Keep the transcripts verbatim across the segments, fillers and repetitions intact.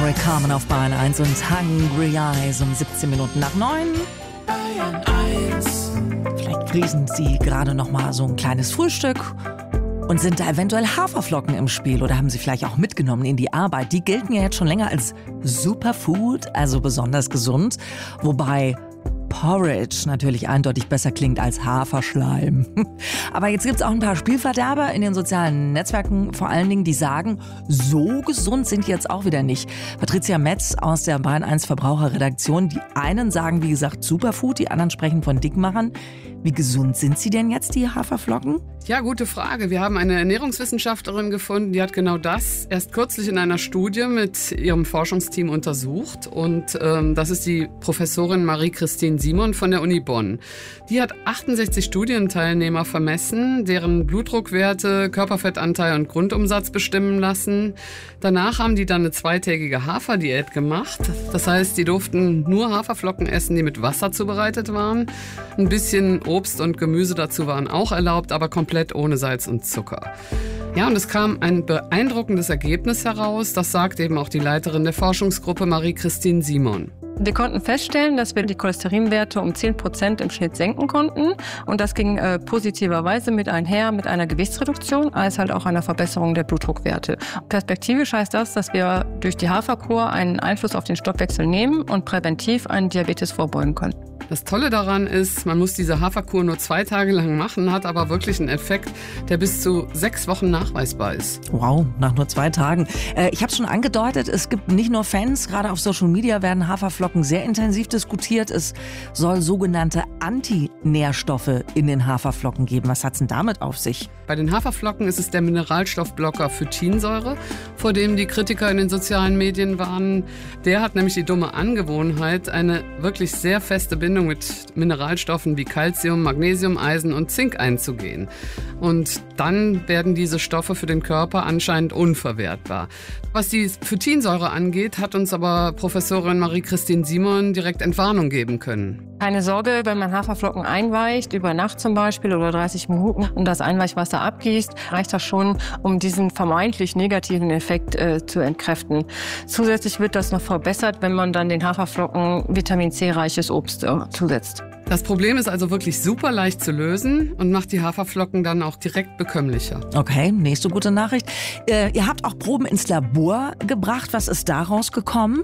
Eric Carmen auf Bayern eins und Hungry Eyes um siebzehn Minuten nach neun. Bayern eins. Vielleicht friesen Sie gerade noch mal so ein kleines Frühstück und sind da eventuell Haferflocken im Spiel oder haben Sie vielleicht auch mitgenommen in die Arbeit. Die gelten ja jetzt schon länger als Superfood, also besonders gesund, wobei Porridge natürlich eindeutig besser klingt als Haferschleim. Aber jetzt gibt es auch ein paar Spielverderber in den sozialen Netzwerken, vor allen Dingen, die sagen, so gesund sind die jetzt auch wieder nicht. Patricia Metz aus der Bayern eins Verbraucherredaktion, die einen sagen, wie gesagt, Superfood, die anderen sprechen von Dickmachern. Wie gesund sind sie denn jetzt, die Haferflocken? Ja, gute Frage. Wir haben eine Ernährungswissenschaftlerin gefunden, die hat genau das erst kürzlich in einer Studie mit ihrem Forschungsteam untersucht. Und ähm, das ist die Professorin Marie-Christine Simon von der Uni Bonn. Die hat achtundsechzig Studienteilnehmer vermessen, deren Blutdruckwerte, Körperfettanteil und Grundumsatz bestimmen lassen. Danach haben die dann eine zweitägige Haferdiät gemacht. Das heißt, die durften nur Haferflocken essen, die mit Wasser zubereitet waren. Ein bisschen Obst und Gemüse dazu waren auch erlaubt, aber komplett ohne Salz und Zucker. Ja, und es kam ein beeindruckendes Ergebnis heraus. Das sagt eben auch die Leiterin der Forschungsgruppe Marie-Christine Simon. Wir konnten feststellen, dass wir die Cholesterinwerte um zehn Prozent im Schnitt senken konnten. Und das ging äh, positiverweise mit einher mit einer Gewichtsreduktion, als halt auch einer Verbesserung der Blutdruckwerte. Perspektivisch heißt das, dass wir durch die Haferkur einen Einfluss auf den Stoffwechsel nehmen und präventiv einen Diabetes vorbeugen können. Das Tolle daran ist, man muss diese Haferkur nur zwei Tage lang machen, hat aber wirklich einen Effekt, der bis zu sechs Wochen nachweisbar ist. Wow, nach nur zwei Tagen. Äh, ich habe es schon angedeutet, es gibt nicht nur Fans, gerade auf Social Media werden Haferflocken sehr intensiv diskutiert. Es soll sogenannte Antinährstoffe in den Haferflocken geben. Was hat's denn damit auf sich? Bei den Haferflocken ist es der Mineralstoffblocker Phytinsäure, vor dem die Kritiker in den sozialen Medien warnen. Der hat nämlich die dumme Angewohnheit, eine wirklich sehr feste Bindung mit Mineralstoffen wie Calcium, Magnesium, Eisen und Zink einzugehen. Und dann werden diese Stoffe für den Körper anscheinend unverwertbar. Was die Phytinsäure angeht, hat uns aber Professorin Marie-Christine Simon direkt Entwarnung geben können. Keine Sorge, wenn man Haferflocken einweicht, über Nacht zum Beispiel oder dreißig Minuten und das Einweichwasser abgießt, reicht das schon, um diesen vermeintlich negativen Effekt äh, zu entkräften. Zusätzlich wird das noch verbessert, wenn man dann den Haferflocken Vitamin C-reiches Obst äh, zusetzt. Das Problem ist also wirklich super leicht zu lösen und macht die Haferflocken dann auch direkt bekömmlicher. Okay, nächste gute Nachricht. Äh, ihr habt auch Proben ins Labor gebracht. Was ist daraus gekommen?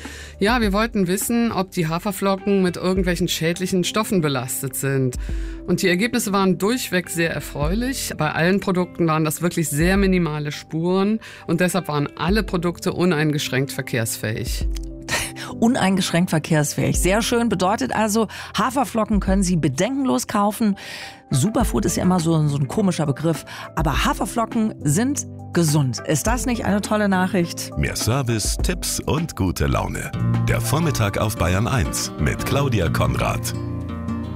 Ja, wir wollten wissen, ob die Haferflocken mit irgendwelchen schädlichen Stoffen belastet sind. Und die Ergebnisse waren durchweg sehr erfreulich. Bei allen Produkten waren das wirklich sehr minimale Spuren und deshalb waren alle Produkte uneingeschränkt verkehrsfähig. Uneingeschränkt verkehrsfähig. Sehr schön. Bedeutet also, Haferflocken können Sie bedenkenlos kaufen. Superfood ist ja immer so, so ein komischer Begriff. Aber Haferflocken sind gesund. Ist das nicht eine tolle Nachricht? Mehr Service, Tipps und gute Laune. Der Vormittag auf Bayern eins mit Claudia Konrad.